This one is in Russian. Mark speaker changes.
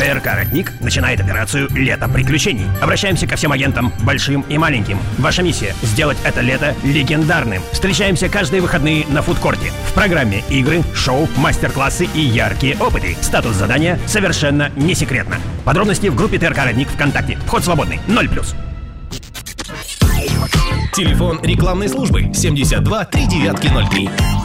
Speaker 1: ТРК «Родник» начинает операцию «Лето приключений». Обращаемся ко всем агентам, большим и маленьким. Ваша миссия – сделать это лето легендарным. Встречаемся каждые выходные на фудкорте. В программе игры, шоу, мастер-классы и яркие опыты. Статус задания совершенно не секретно. Подробности в группе ТРК «Родник» ВКонтакте. Вход свободный. 0+.
Speaker 2: Телефон рекламной службы 72 3903.